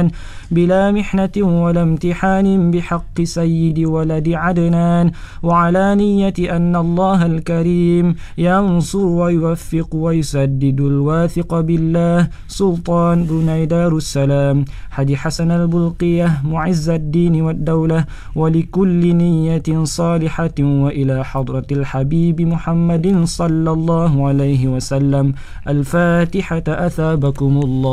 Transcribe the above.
الرحمن بلا محنة ولا امتحان بحق سيد ولد عدنان، وعلى نية أن الله الكريم ينصر ويوفق ويسدد الواثق بالله سلطان بروناي دار السلام حدي حسن البلقية معز الدين والدولة، ولكل نية صالحة، وإلى حضرة الحبيب محمد صلى الله عليه وسلم. الفاتحة أثابكم الله.